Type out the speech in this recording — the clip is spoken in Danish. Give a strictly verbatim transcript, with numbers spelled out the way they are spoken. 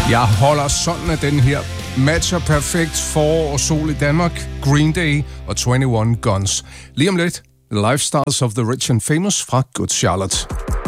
Jeg holder sådan af den her. Matcher perfekt forår og sol i Danmark. Green Day og enogtyve Guns. Lige om lidt, The Lifestyles of the Rich and Famous fra Good Charlotte.